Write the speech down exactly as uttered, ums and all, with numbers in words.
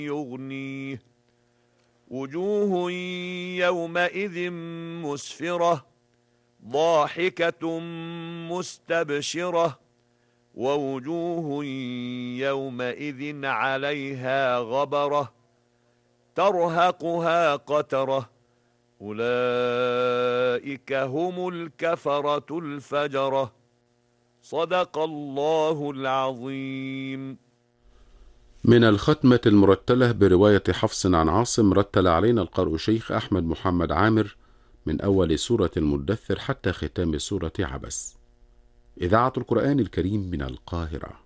يغنيه وجوه يومئذ مسفرة ضاحكة مستبشرة ووجوه يومئذ عليها غبرة ترهقها قترة أولئك هم الكفرة الفجرة صدق الله العظيم. من الختمة المرتلة برواية حفص عن عاصم، رتل علينا القارئ شيخ أحمد محمد عامر من أول سورة المدثر حتى ختام سورة عبس. إذاعة القرآن الكريم من القاهرة.